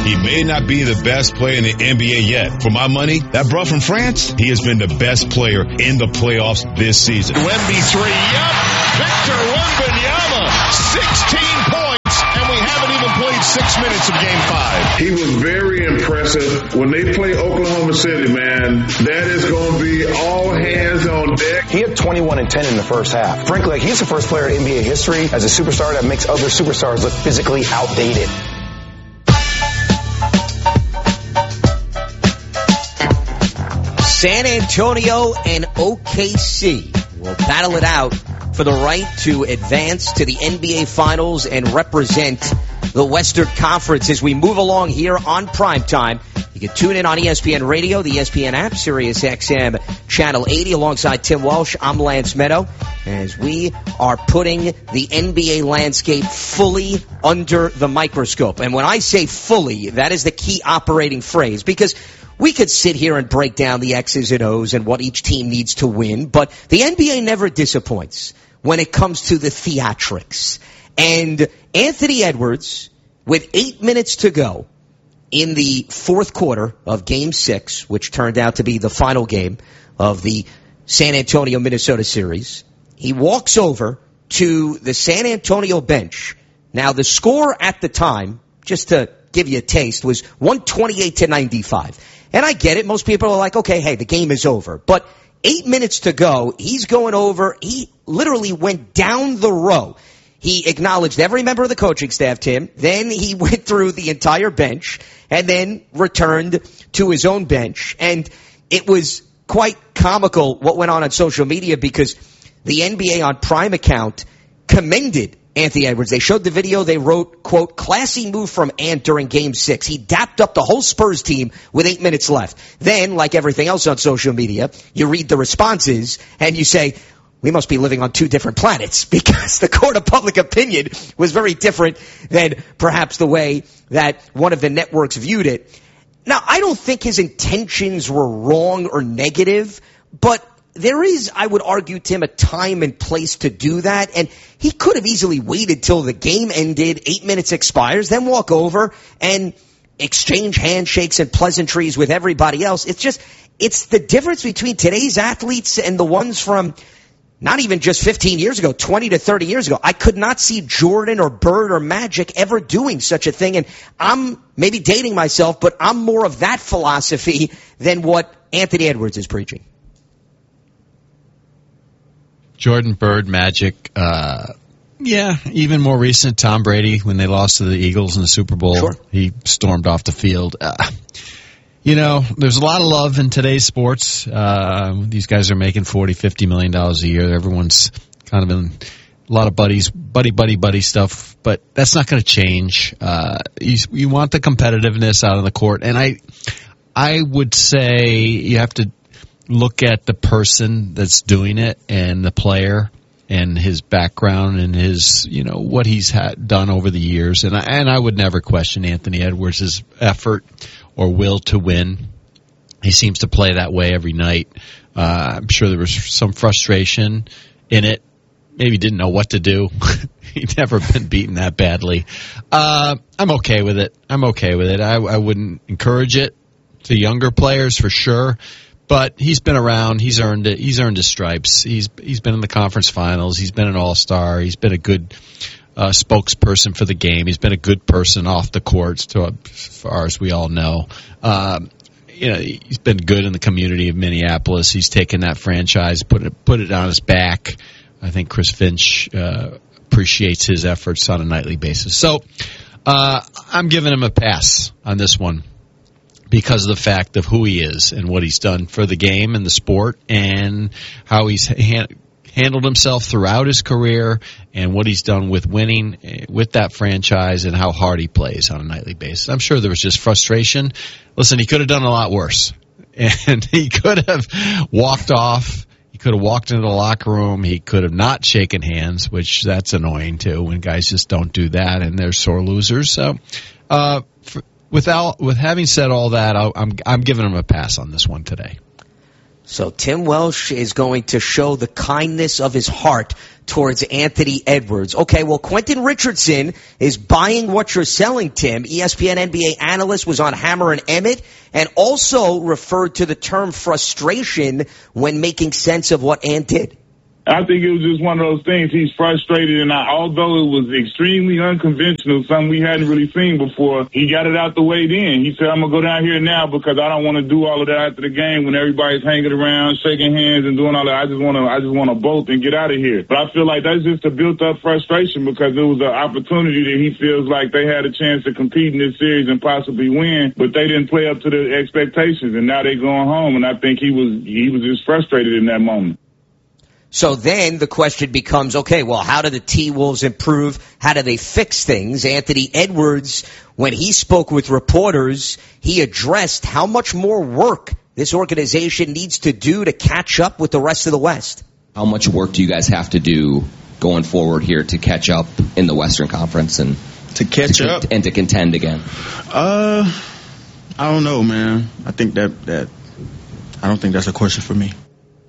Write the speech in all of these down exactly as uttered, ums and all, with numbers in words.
He may not be the best player in the N B A yet. For my money, that bro from France, he has been the best player in the playoffs this season. Wemby three, yep. Victor Wembanyama, sixteen points, and we haven't even played six minutes of game five. He was very impressive. When they play Oklahoma City, man, that is going to be all hands on deck. He had twenty-one and ten in the first half. Frankly, like, he's the first player in N B A history as a superstar that makes other superstars look physically outdated. San Antonio and O K C will battle it out for the right to advance to the N B A Finals and represent the Western Conference as we move along here on Primetime. You can tune in on E S P N Radio, the E S P N app, Sirius X M Channel eighty, alongside Tim Welsh. I'm Lance Meadow, as we are putting the N B A landscape fully under the microscope. And when I say fully, that is the key operating phrase, because we could sit here and break down the X's and O's and what each team needs to win, but the N B A never disappoints when it comes to the theatrics. And Anthony Edwards, with eight minutes to go in the fourth quarter of Game six, which turned out to be the final game of the San Antonio-Minnesota series, he walks over to the San Antonio bench. Now, the score at the time, just to give you a taste, was one twenty-eight to ninety-five. And I get it. Most people are like, okay, hey, the game is over. But eight minutes to go, he's going over. He literally went down the row. He acknowledged every member of the coaching staff, Tim. Then he went through the entire bench and then returned to his own bench. And it was quite comical what went on on social media, because the N B A on Prime account commended Anthony Edwards. They showed the video. They wrote, quote, classy move from Ant during Game six. He dapped up the whole Spurs team with eight minutes left. Then, like everything else on social media, you read the responses and you say, we must be living on two different planets, because the court of public opinion was very different than perhaps the way that one of the networks viewed it. Now, I don't think his intentions were wrong or negative, but there is, I would argue, Tim, a time and place to do that. And he could have easily waited till the game ended, eight minutes expires, then walk over and exchange handshakes and pleasantries with everybody else. It's just, it's the difference between today's athletes and the ones from not even just fifteen years ago, twenty to thirty years ago. I could not see Jordan or Bird or Magic ever doing such a thing. And I'm maybe dating myself, but I'm more of that philosophy than what Anthony Edwards is preaching. Jordan, Bird, Magic, uh, yeah, even more recent, Tom Brady, when they lost to the Eagles in the Super Bowl, sure. He stormed off the field. Uh, you know, there's a lot of love in today's sports. Uh, these guys are making forty, fifty million dollars a year. Everyone's kind of in a lot of buddies, buddy, buddy, buddy stuff, but that's not going to change. Uh, you, you want the competitiveness out on the court, and I, I would say you have to look at the person that's doing it and the player and his background and his, you know, what he's had done over the years. And I, and I would never question Anthony Edwards' effort or will to win. He seems to play that way every night. Uh, I'm sure there was some frustration in it. Maybe didn't know what to do. He'd never been beaten that badly. Uh, I'm okay with it. I'm okay with it. I, I wouldn't encourage it to younger players for sure. But he's been around. He's earned it. He's earned his stripes. He's he's been in the conference finals. He's been an all-star. He's been a good uh, spokesperson for the game. He's been a good person off the courts, to, as far as we all know. Um, you know, he's been good in the community of Minneapolis. He's taken that franchise, put it put it on his back. I think Chris Finch uh, appreciates his efforts on a nightly basis. So uh, I'm giving him a pass on this one, because of the fact of who he is and what he's done for the game and the sport and how he's ha- handled himself throughout his career and what he's done with winning with that franchise and how hard he plays on a nightly basis. I'm sure there was just frustration. Listen, he could have done a lot worse. And he could have walked off. He could have walked into the locker room. He could have not shaken hands, which that's annoying too when guys just don't do that and they're sore losers. So, uh, for, Without, with having said all that, I'll, I'm I'm giving him a pass on this one today. So Tim Welsh is going to show the kindness of his heart towards Anthony Edwards. Okay, well, Quentin Richardson is buying what you're selling, Tim. E S P N N B A analyst was on Hammer and Emmett and also referred to the term frustration when making sense of what Ant did. I think it was just one of those things. He's frustrated, and I, although it was extremely unconventional, something we hadn't really seen before, he got it out the way then. He said, I'm going to go down here now because I don't want to do all of that after the game when everybody's hanging around, shaking hands and doing all that. I just want to I just want to bolt and get out of here. But I feel like that's just a built-up frustration because it was an opportunity that he feels like they had a chance to compete in this series and possibly win, but they didn't play up to the expectations, and now they're going home, and I think he was he was just frustrated in that moment. So then the question becomes, okay, well, how do the T-Wolves improve? How do they fix things? Anthony Edwards, when he spoke with reporters, he addressed how much more work this organization needs to do to catch up with the rest of the West. How much work do you guys have to do going forward here to catch up in the Western Conference and to catch to, up and to contend again? Uh, I don't know, man. I think that, that I don't think that's a question for me.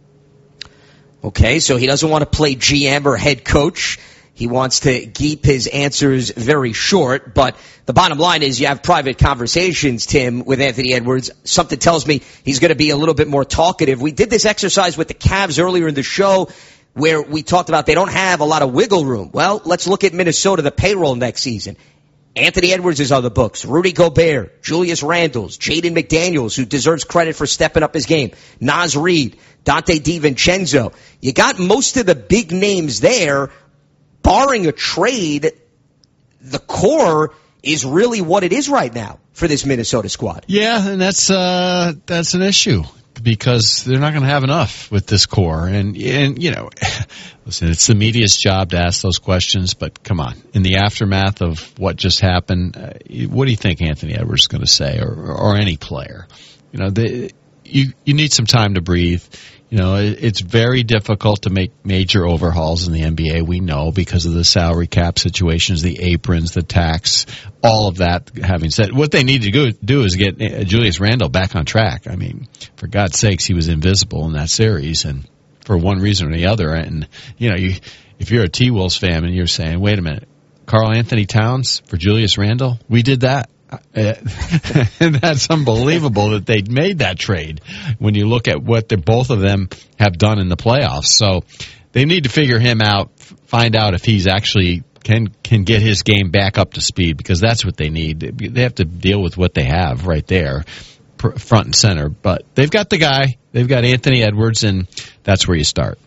Okay, so he doesn't want to play G M or head coach. He wants to keep his answers very short, but the bottom line is you have private conversations, Tim, with Anthony Edwards. Something tells me he's going to be a little bit more talkative. We did this exercise with the Cavs earlier in the show where we talked about they don't have a lot of wiggle room. Well, let's look at Minnesota, the payroll next season. Anthony Edwards is on the books. Rudy Gobert, Julius Randle, Jaden McDaniels, who deserves credit for stepping up his game. Naz Reid, Dante DiVincenzo. You got most of the big names there. Barring a trade, the core is really what it is right now for this Minnesota squad. Yeah, and that's uh, that's an issue because they're not going to have enough with this core. And, and, you know, listen, it's the media's job to ask those questions, but come on. In the aftermath of what just happened, uh, what do you think Anthony Edwards is going to say, or, or any player? You know, they, you, you need some time to breathe. You know, it, it's very difficult to make major overhauls in the N B A, we know, because of the salary cap situations, the aprons, the tax, all of that. Having said, what they need to go, do is get uh, Julius Randle back on track. I mean, for God's sakes, he was invisible in that series, and for one reason or the other. And, you know, you, if you're a T-Wolves fan and you're saying, wait a minute, Karl Anthony Towns for Julius Randle, we did that. Uh, and that's unbelievable that they made that trade when you look at what the, both of them have done in the playoffs. So they need to figure him out, find out if he's actually can can get his game back up to speed, because that's what they need. They have to deal with what they have right there, front and center. But they've got the guy. They've got Anthony Edwards, and that's where you start.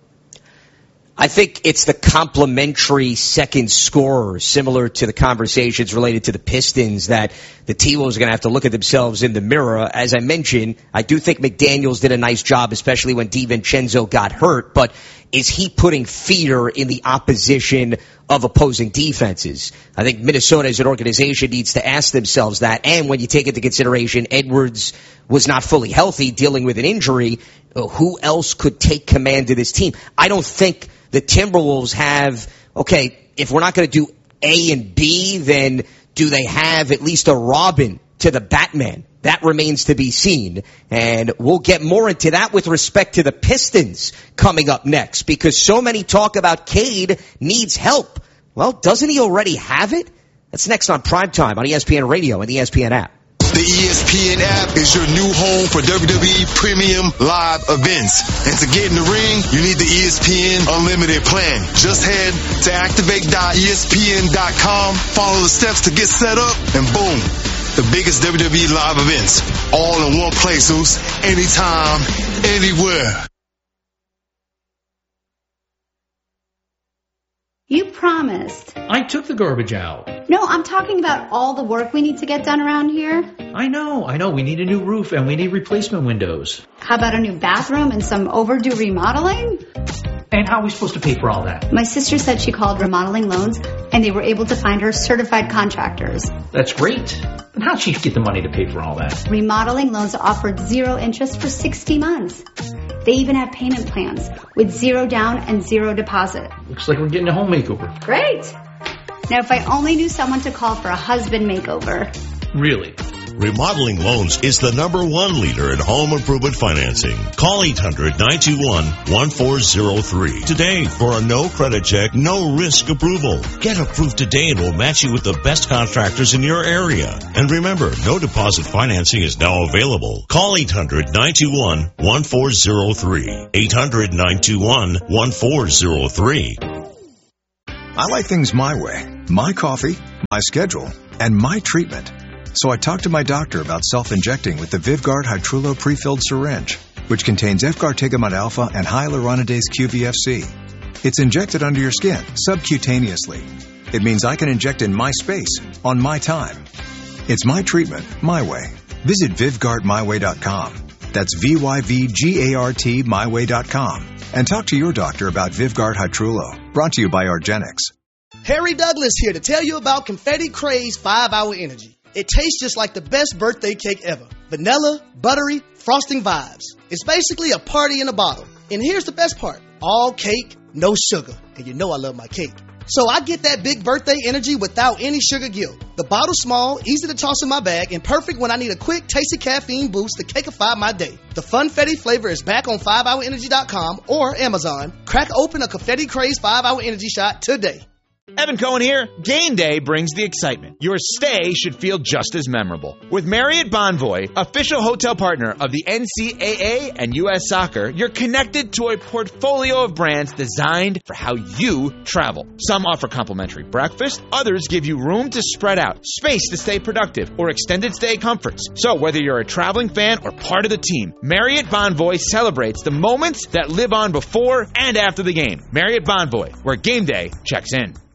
I think it's the complementary second scorer, similar to the conversations related to the Pistons, that the T-Wolves are going to have to look at themselves in the mirror. As I mentioned, I do think McDaniels did a nice job, especially when DiVincenzo got hurt, but is he putting fear in the opposition of opposing defenses? I think Minnesota as an organization needs to ask themselves that, and when you take into consideration Edwards was not fully healthy, dealing with an injury, who else could take command of this team? I don't think the Timberwolves have, okay, if we're not going to do A and B, then do they have at least a Robin to the Batman? That remains to be seen. And we'll get more into that with respect to the Pistons coming up next, because so many talk about Cade needs help. Well, doesn't he already have it? That's next on Primetime on E S P N Radio and the E S P N app. The E S P N app is your new home for W W E Premium Live events. And to get in the ring, you need the E S P N Unlimited plan. Just head to activate dot E S P N dot com, follow the steps to get set up, and boom, the biggest W W E live events, all in one place, Zeus, anytime, anywhere. You promised. I took the garbage out. No, I'm talking about all the work we need to get done around here. I know, I know. We need a new roof and we need replacement windows. How about a new bathroom and some overdue remodeling? And how are we supposed to pay for all that? My sister said she called Remodeling Loans and they were able to find her certified contractors. That's great. And how'd she get the money to pay for all that? Remodeling Loans offered zero interest for sixty months. They even have payment plans with zero down and zero deposit. Looks like we're getting a home makeover. Great. Now, if I only knew someone to call for a husband makeover. Really? Remodeling Loans is the number one leader in home improvement financing. Call eight hundred, nine two one, one four zero three today for a no credit check, no risk approval. Get approved today and we'll match you with the best contractors in your area. And remember, no deposit financing is now available. Call eight hundred, nine two one, one four zero three. eight hundred, nine two one, one four zero three. I like things my way. My coffee, my schedule, and my treatment. So I talked to my doctor about self-injecting with the Vyvgart Hytrulo pre-filled syringe, which contains Efgartigimod alpha and hyaluronidase Q V F C. It's injected under your skin, subcutaneously. It means I can inject in my space, on my time. It's my treatment, my way. Visit Vyvgart my way dot com. That's V Y V G A R T my way dot com. And talk to your doctor about Vyvgart Hytrulo. Brought to you by argenx. Harry Douglas here to tell you about Confetti Craze five hour Energy. It tastes just like the best birthday cake ever. Vanilla, buttery, frosting vibes. It's basically a party in a bottle. And here's the best part. All cake, no sugar. And you know I love my cake. So I get that big birthday energy without any sugar guilt. The bottle's small, easy to toss in my bag, and perfect when I need a quick, tasty caffeine boost to cakeify my day. The Funfetti flavor is back on five hour energy dot com or Amazon. Crack open a Confetti Craze five hour Energy shot today. Evan Cohen here. Game day brings the excitement. Your stay should feel just as memorable. With Marriott Bonvoy, official hotel partner of the N C double A and U S Soccer, you're connected to a portfolio of brands designed for how you travel. Some offer complimentary breakfast, others give you room to spread out, space to stay productive, or extended stay comforts. So whether you're a traveling fan or part of the team, Marriott Bonvoy celebrates the moments that live on before and after the game. Marriott Bonvoy, where game day checks in.